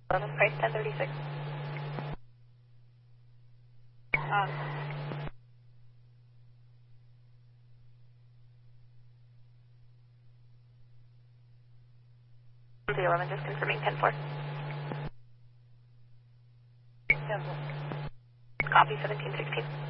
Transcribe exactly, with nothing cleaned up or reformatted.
eleven, price ten thirty-six. Um, the eleven, just confirming ten four. ten four. Copy seventeen sixteen.